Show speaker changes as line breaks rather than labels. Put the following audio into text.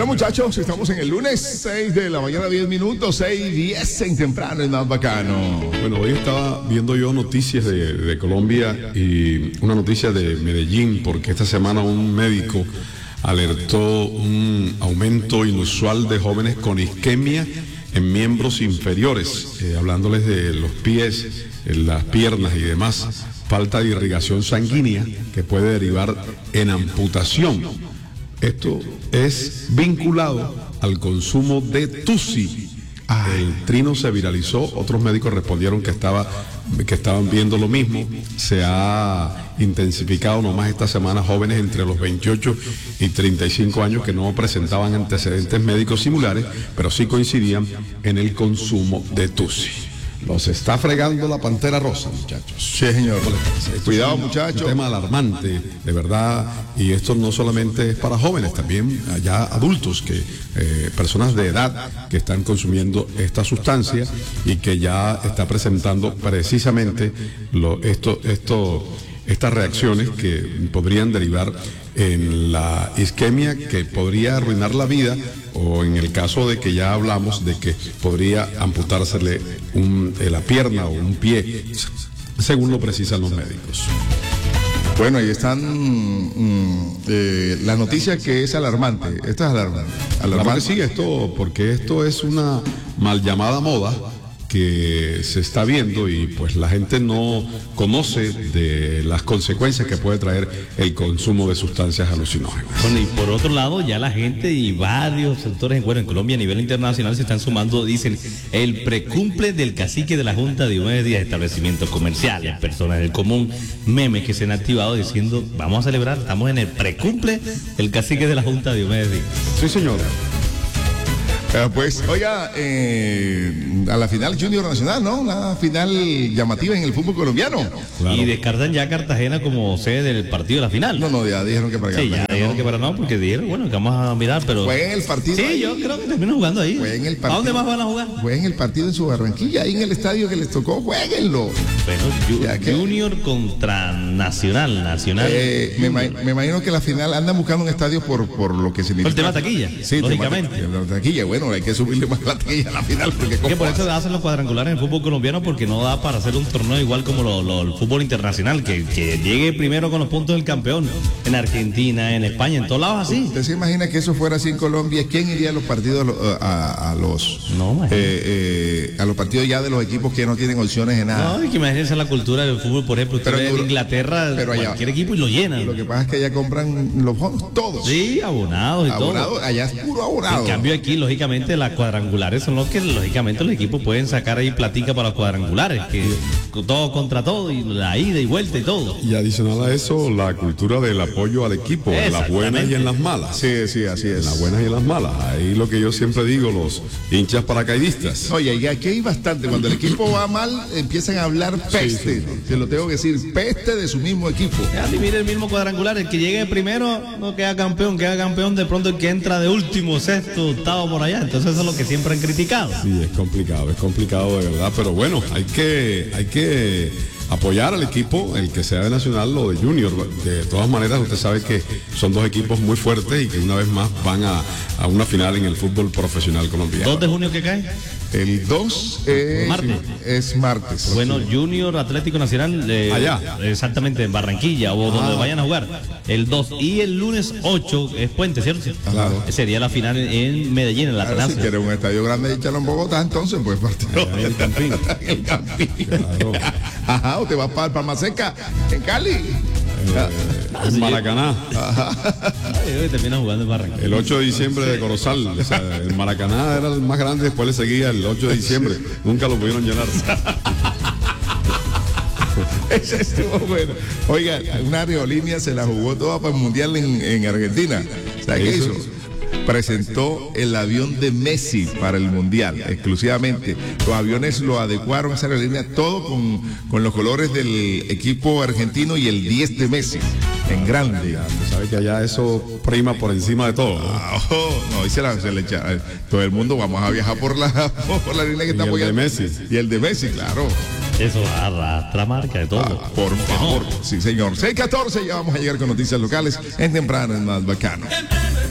Bueno, muchachos, estamos en el lunes, 6 de la mañana, 10 minutos, 6:10 en temprano, es más bacano.
Bueno, hoy estaba viendo yo noticias de Colombia y una noticia de Medellín, porque esta semana un médico alertó un aumento inusual de jóvenes con isquemia en miembros inferiores, hablándoles de los pies, las piernas y demás, falta de irrigación sanguínea que puede derivar en amputación. Esto es vinculado al consumo de Tusi. El trino se viralizó, otros médicos respondieron que estaban viendo lo mismo. Se ha intensificado nomás esta semana jóvenes entre los 28 y 35 años que no presentaban antecedentes médicos similares, pero sí coincidían en el consumo de Tusi. Los está fregando la pantera rosa, muchachos.
Sí, señor. Cuidado, muchachos.
Un tema alarmante, de verdad. Y esto no solamente es para jóvenes, también ya adultos, personas de edad que están consumiendo esta sustancia y que ya está presentando precisamente estas reacciones que podrían derivar en la isquemia, que podría arruinar la vida, o en el caso de que ya hablamos de que podría amputársele la pierna o un pie, según lo precisan los médicos.
Bueno, ahí están la noticia que es alarmante. Esta es alarmante.
Alarmante sí, porque esto es una mal llamada moda que se está viendo y pues la gente no conoce de las consecuencias que puede traer el consumo de sustancias alucinógenas.
Bueno, y por otro lado, ya la gente y varios sectores, bueno, en Colombia a nivel internacional se están sumando, dicen, el precumple del cacique de la Junta de Diomedes Díaz, establecimientos comerciales, personas del común, memes que se han activado diciendo, vamos a celebrar, estamos en el precumple del cacique de la Junta de Diomedes Díaz.
Sí, señor.
Pues, oiga, a la final Junior Nacional, ¿no? Una final llamativa en el fútbol colombiano.
Claro. Y descartan ya a Cartagena como sede del partido de la final.
No, ya dijeron que para Cartagena.
Sí, ya dijeron que para no, porque dijeron, bueno, que vamos a mirar, pero...
Jueguen el partido.
Sí,
ahí.
yo creo que terminan jugando ahí.
Jueguen el partido.
¿A dónde más van a jugar?
Jueguen el partido en su Barranquilla, ahí en el estadio que les tocó, jueguenlo.
Bueno, Junior contra Nacional.
Me imagino que la final andan buscando un estadio por lo que significa.
El tema taquilla,
sí,
lógicamente.
La taquilla, bueno, hay que subirle más la taquilla a la final. Porque
que por eso hacen los cuadrangulares en el fútbol colombiano, porque no da para hacer un torneo igual como el fútbol internacional, que llegue primero con los puntos del campeón, en Argentina, en España, en todos lados así.
¿Usted se imagina que eso fuera así en Colombia? ¿Quién iría a los partidos a los partidos ya de los equipos que no tienen opciones en nada?
No, y que imagínense la cultura del fútbol, por ejemplo, usted ve en Inglaterra, pero cualquier equipo y lo llenan.
Lo que pasa es que allá compran los fondos todos.
Sí, abonados y todo.
Allá es puro abonado.
En cambio aquí, lógicamente, las cuadrangulares son los que, lógicamente, los equipos pueden sacar ahí platica para los cuadrangulares, que todo contra todo, y la ida y vuelta y todo.
Y adicional a eso, la cultura del apoyo al equipo, en las buenas y en las malas.
Sí, así es.
En las buenas y en las malas. Ahí lo que yo siempre digo, los hinchas paracaidistas.
Oye, y aquí hay bastante. Cuando el equipo va mal, empiezan a hablar peste. Sí. Te lo tengo que decir, peste de su mismo equipo.
Y mire el mismo cuadrangular, el que llegue primero no queda campeón de pronto el que entra de último, sexto, octavo por allá. Entonces eso es lo que siempre han criticado.
Sí, es complicado de verdad, pero bueno, hay que apoyar al equipo, el que sea de Nacional o de Junior. De todas maneras, usted sabe que son dos equipos muy fuertes y que una vez más van a una final en el fútbol profesional colombiano.
2 de junio que cae.
El 2 es martes.
Bueno, Junior Atlético Nacional,
allá.
Exactamente, en Barranquilla o donde vayan a jugar. El 2 y el lunes 8 es Puente, ¿cierto?
Claro.
Sería la final en Medellín, en la Atenas.
Si quieres un estadio grande, échalo en Bogotá, entonces pues partido.
El Campín.
El Campín. Claro. Ajá, o te vas para Palma Seca, en Cali.
En Maracaná.
Termina jugando en Barranquilla.
El 8 de diciembre de Corozal. O sea, el Maracaná era el más grande, después le seguía el 8 de diciembre. Nunca lo pudieron llenar.
Ese estuvo bueno. Oiga, una aerolínea se la jugó toda para el mundial en Argentina. ¿Sabes qué hizo? Presentó el avión de Messi para el mundial, exclusivamente. Los aviones lo adecuaron a esa aerolínea, todo con los colores del equipo argentino y el 10 de Messi, en grande.
Tú sabes que allá eso prima por encima de todo, ¿no?
No, y se le echa. Todo el mundo vamos a viajar por la línea que está apoyando.
Y el de Messi.
Y el de Messi, claro.
Eso arrastra marca de todo.
Por favor. Sí, señor. 6:14, ya vamos a llegar con noticias locales en temprano, en Más Bacano.